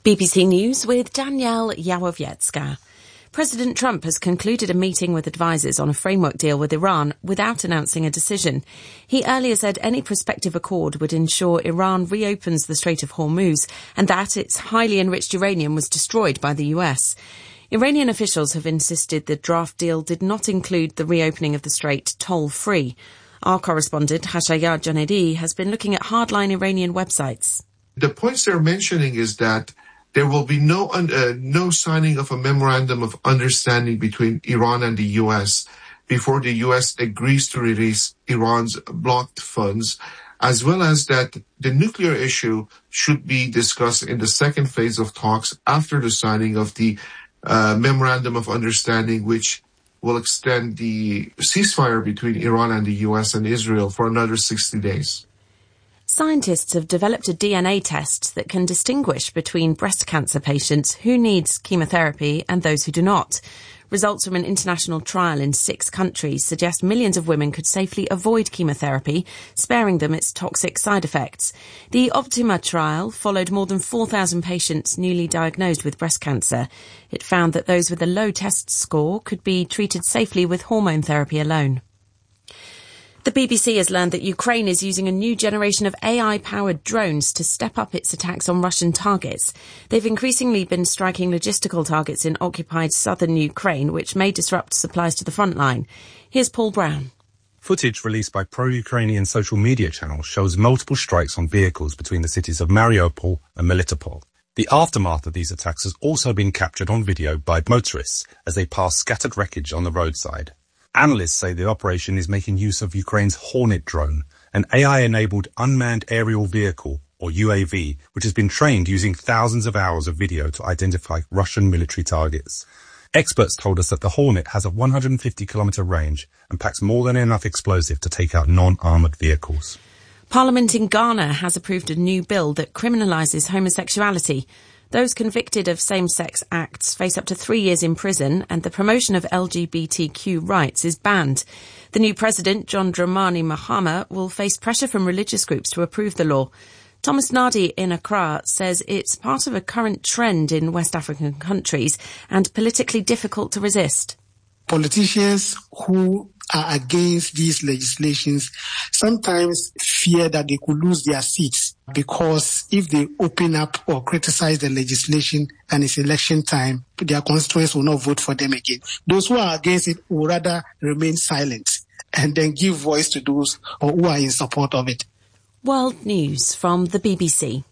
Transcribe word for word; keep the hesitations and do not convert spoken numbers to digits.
B B C News with Danielle Yawowiecka. President Trump has concluded a meeting with advisers on a framework deal with Iran without announcing a decision. He earlier said any prospective accord would ensure Iran reopens the Strait of Hormuz and that its highly enriched uranium was destroyed by the U S. Iranian officials have insisted the draft deal did not include the reopening of the strait toll-free. Our correspondent, Hashayar Janedi, has been looking at hardline Iranian websites. The points they're mentioning is that there will be no uh, no signing of a memorandum of understanding between Iran and the U S before the U S agrees to release Iran's blocked funds, as well as that the nuclear issue should be discussed in the second phase of talks after the signing of the uh, memorandum of understanding, which will extend the ceasefire between Iran and the U S and Israel for another sixty days. Scientists have developed a D N A test that can distinguish between breast cancer patients who need chemotherapy and those who do not. Results from an international trial in six countries suggest millions of women could safely avoid chemotherapy, sparing them its toxic side effects. The Optima trial followed more than four thousand patients newly diagnosed with breast cancer. It found that those with a low test score could be treated safely with hormone therapy alone. The B B C has learned that Ukraine is using a new generation of A I-powered drones to step up its attacks on Russian targets. They've increasingly been striking logistical targets in occupied southern Ukraine, which may disrupt supplies to the front line. Here's Paul Brown. Footage released by pro-Ukrainian social media channels shows multiple strikes on vehicles between the cities of Mariupol and Melitopol. The aftermath of these attacks has also been captured on video by motorists as they pass scattered wreckage on the roadside. Analysts say the operation is making use of Ukraine's Hornet drone, an A I-enabled unmanned aerial vehicle, or U A V, which has been trained using thousands of hours of video to identify Russian military targets. Experts told us that the Hornet has a one hundred fifty kilometre range and packs more than enough explosive to take out non-armoured vehicles. Parliament in Ghana has approved a new bill that criminalises homosexuality. Those convicted of same-sex acts face up to three years in prison, and the promotion of L G B T Q rights is banned. The new president, John Dramani Mahama, will face pressure from religious groups to approve the law. Thomas Nardi in Accra says it's part of a current trend in West African countries and politically difficult to resist. Politicians who are against these legislations sometimes fear that they could lose their seats, because if they open up or criticize the legislation and it's election time, their constituents will not vote for them again. Those who are against it will rather remain silent and then give voice to those who are in support of it. World News from the B B C.